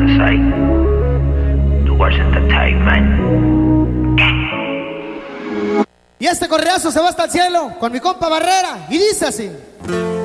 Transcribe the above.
Kansai, Towards Entertainment. Y este correazo se va hasta el cielo con mi compa Barrera y dice así.